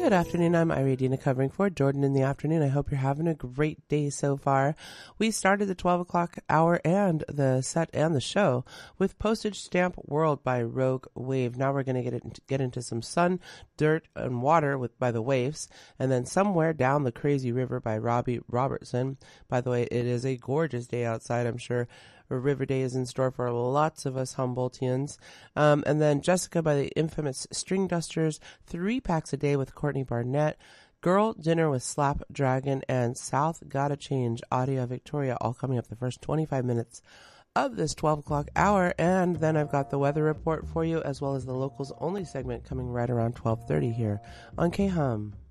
Good afternoon. I'm Iridina covering for Jordan in the afternoon. I hope you're having a great day so far. We started the 12 o'clock hour and the set and the show with Postage Stamp World by Rogue Wave. Now we're going to get into some sun, dirt, and water by the Waves, and then Somewhere Down the Crazy River by Robbie Robertson. By the way, it is a gorgeous day outside, I'm sure. A River Day is in store for lots of us Humboldtians. And then Jessica by the infamous String Dusters, 3 Packs a Day with Courtney Barnett, Girl Dinner with Slap Dragon, and South Gotta Change, Audia Victoria, all coming up the first 25 minutes of this 12 o'clock hour. And then I've got the weather report for you, as well as the locals only segment coming right around 12:30 here on KHUM.